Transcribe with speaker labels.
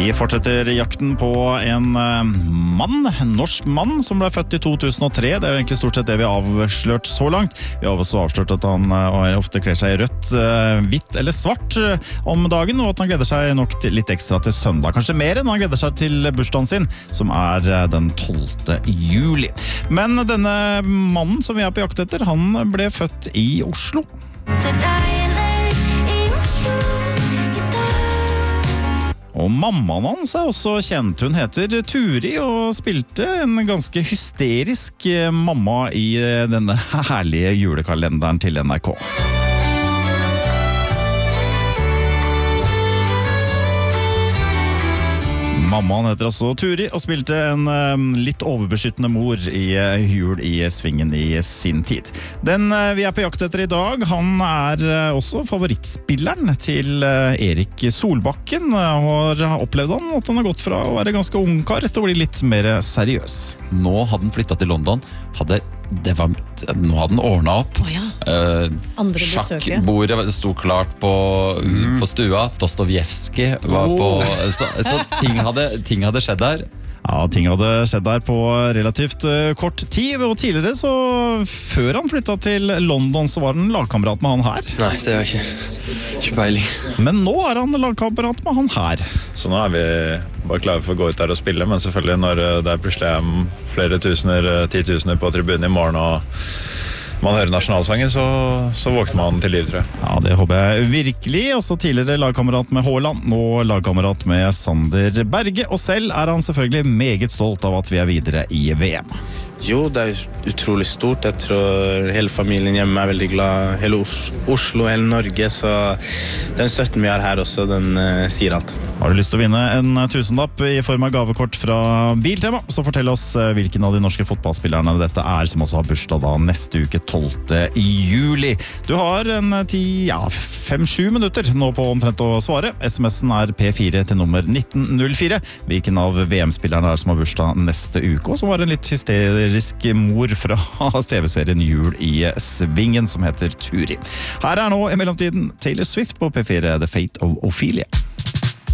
Speaker 1: Vi fortsetter jakten på en norsk mann som ble født i 2003. Det egentlig stort sett det vi har avslørt så langt. Vi har også avslørt at han ofte kler seg i rødt, hvitt eller svart om dagen, og at han gleder seg nok litt ekstra til søndag. Kanskje mer enn han gleder seg til bursdagen sin, som den 12. juli. Men denne mannen som vi på jakt etter, han ble født i Oslo. Og mammaen hans også kjent. Hun heter Turi og spilte en ganske hysterisk mamma i denne herlige julekalenderen til NRK. Mammaen heter også Turi og spilte en litt overbeskyttende mor i Jul i Svingen i sin tid. Den vi på jakt etter i dag, han også favorittspilleren til Erik Solbakken. Har opplevd han at han har gått fra å være ganske ungkar til å bli litt mer seriøs.
Speaker 2: Nå hadde han flyttet til London. Nå hadde han ordnet opp. Sjakkbordet sto klart på stua. Dostojevskij var på så ting hadde skjedd der.
Speaker 1: Ja, ting hadde skjedd der på relativt kort tid. Og tidligere så, før han flyttet til London, så var han lagkamerat med han her.
Speaker 3: Nei, det var ikke peiling.
Speaker 1: Men nå han lagkamerat med han her.
Speaker 4: Så nå vi bare klare for å gå ut der og spille, men selvfølgelig når det plutselig flere tusener, 10 000 på tribunen i morgen, og man hører nasjonalsangen, så våkner man til liv, tror jeg.
Speaker 1: Ja, det håper jeg virkelig. Også tidligere lagkamerat med Haaland, nå lagkamerat med Sander Berge, og selv han selvfølgelig meget stolt av at vi videre i VM.
Speaker 5: Jo, det utrolig stort. Jeg tror hele familien hjemme veldig glad. Hele Oslo, hele Norge, så den støtten vi har her også, den sier alt.
Speaker 1: Har du lyst til å vinne en 1000-lapp i form av gavekort fra Biltema, så fortell oss hvilken av de norske fotballspillerne dette som også har bursdag da neste uke 12. juli. Du har 5-7 minutter nå på omtrent å svare. SMS-en P4 til nummer 1904. Hvilken av VM-spillerne som har bursdag neste uke, og som var en litt hysterisk mor fra TV-serien Jul i Svingen, som heter Turi. Her nå i mellomtiden Taylor Swift på P4, The Fate of Ophelia.